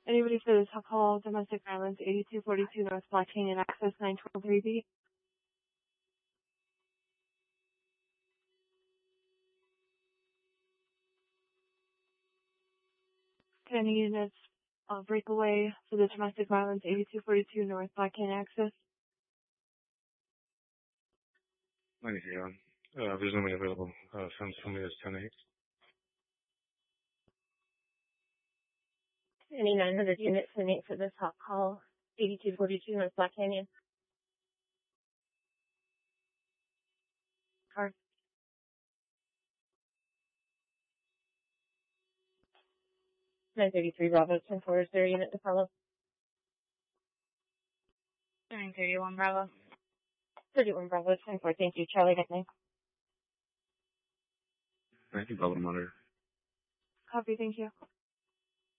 Anybody for this call, domestic violence, 8242 North Black Canyon, access 923B. 10 units of breakaway for the domestic violence, 8242 North Black Canyon, access. There's nobody available. Send somebody that's 10-8. Any 900 units, 10-8 for this hot call, 8242 North Black Canyon. Car. 933 Bravo, 10-4, is there a unit to follow? 931 Bravo. 31 Bravo, 10-4, thank you. Charlie, got me. Thank you, Bravo Monitor. Copy, thank you.